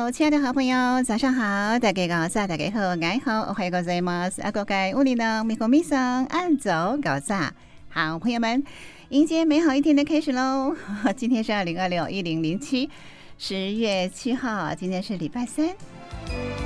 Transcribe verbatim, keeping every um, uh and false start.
Hello， 亲爱的好朋友，早上好！大家早，大家好，你好，おはようございます。阿哥该屋里呢，米国米桑按走搞早，好朋友们，迎接美好一天的开始喽！今天是二零二六一零零七十月七号，今天是礼拜三。